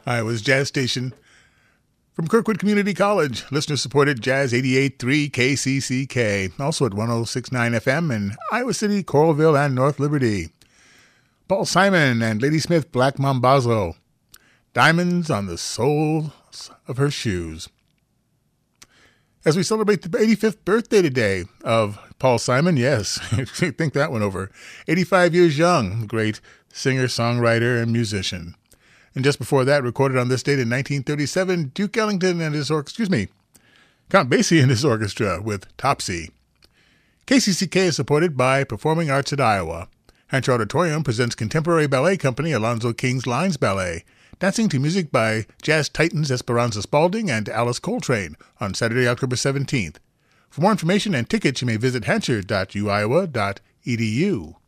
Iowa's Jazz Station. From Kirkwood Community College, listener-supported Jazz 88.3 KCCK, also at 106.9 FM in Iowa City, Coralville, and North Liberty. Paul Simon and Ladysmith Black Mambazo, Diamonds on the Soles of Her Shoes. As we celebrate the 85th birthday today of Paul Simon, yes, think that one over. 85 years young, great singer, songwriter, and musician. And just before that, recorded on this date in 1937, Duke Ellington and his Count Basie and his orchestra with Topsy. KCCK is supported by Performing Arts at Iowa. Hancher Auditorium presents contemporary ballet company Alonzo King's Lines Ballet, dancing to music by jazz titans Esperanza Spalding and Alice Coltrane on Saturday, October 17th. For more information and tickets, you may visit hancher.uiowa.edu.